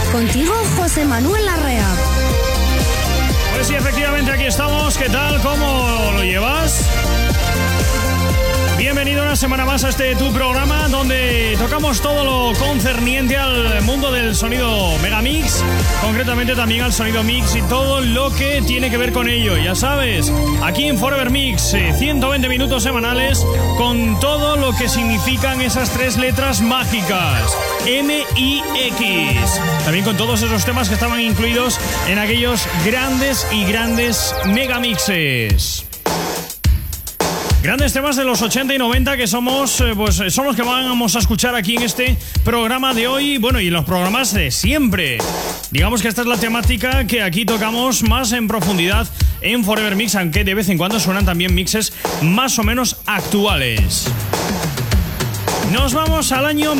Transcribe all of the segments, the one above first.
Contigo, José Manuel Larrea. Pues sí, efectivamente, aquí estamos. ¿Qué tal? ¿Cómo lo llevas? Bienvenido una semana más a este tu programa donde tocamos todo lo concerniente al mundo del sonido Megamix, concretamente también al sonido mix y todo lo que tiene que ver con ello. Ya sabes, aquí en Forever Mix, 120 minutos semanales con todo lo que significan esas tres letras mágicas, M-I-X. También con todos esos temas que estaban incluidos en aquellos grandes y grandes megamixes. Grandes temas de los 80 y 90 que somos, pues son los que vamos a escuchar aquí en este programa de hoy, bueno, y en los programas de siempre. Digamos que esta es la temática que aquí tocamos más en profundidad en Forever Mix, aunque de vez en cuando suenan también mixes más o menos actuales. Nos vamos al año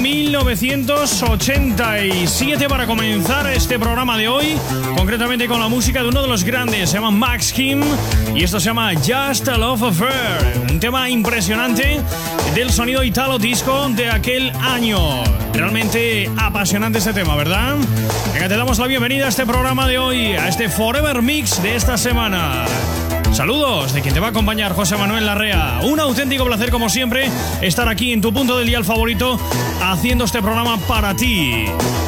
1987 para comenzar este programa de hoy, concretamente con la música de uno de los grandes, se llama Max Kim, y esto se llama Just a Love Affair, un tema impresionante del sonido italo disco de aquel año. Realmente apasionante este tema, ¿verdad? Venga, te damos la bienvenida a este programa de hoy, a este Forever Mix de esta semana. Saludos de quien te va a acompañar, José Manuel Larrea. Un auténtico placer, como siempre, estar aquí en tu punto del dial favorito, haciendo este programa para ti.